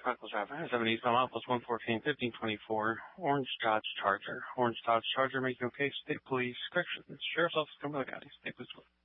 Chronicles Drive. 7 East Mile plus 114 1524. Orange Dodge Charger. Orange Dodge Charger making okay. State Police Corrections. Sheriff's Office, Cumberland County. State Police.